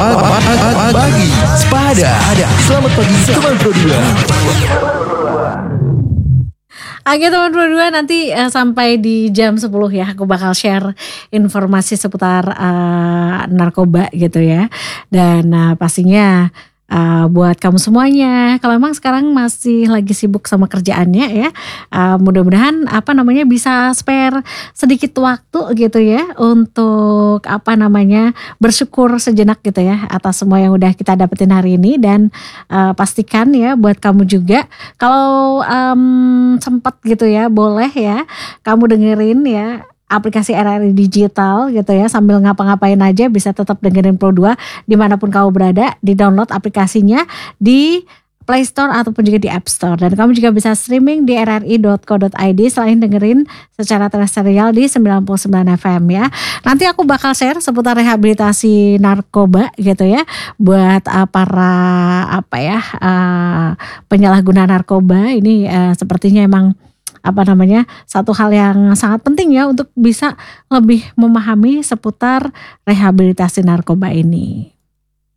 Pagi Sepada. Selamat pagi teman Pro 2. Oke teman Pro 2, nanti sampai di jam 10 ya aku bakal share informasi seputar narkoba gitu ya. Dan pastinya buat kamu semuanya, kalau emang sekarang masih lagi sibuk sama kerjaannya ya, mudah-mudahan bisa spare sedikit waktu gitu ya untuk bersyukur sejenak gitu ya atas semua yang udah kita dapetin hari ini. Dan pastikan ya buat kamu juga kalau sempat gitu ya, boleh ya kamu dengerin ya aplikasi RRI Digital gitu ya, sambil ngapa-ngapain aja bisa tetap dengerin Pro 2 dimanapun kamu berada. Di download aplikasinya di Play Store ataupun juga di App Store. Dan kamu juga bisa streaming di rri.co.id selain dengerin secara terestrial di 99 FM ya. Nanti aku bakal share seputar rehabilitasi narkoba gitu ya, buat para penyalahguna narkoba ini. Sepertinya emang satu hal yang sangat penting ya untuk bisa lebih memahami seputar rehabilitasi narkoba ini.